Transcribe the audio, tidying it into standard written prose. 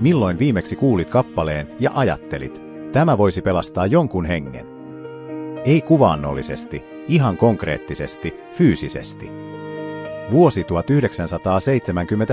Milloin viimeksi kuulit kappaleen ja ajattelit, tämä voisi pelastaa jonkun hengen? Ei kuvaannollisesti, ihan konkreettisesti, fyysisesti. Vuosi 1977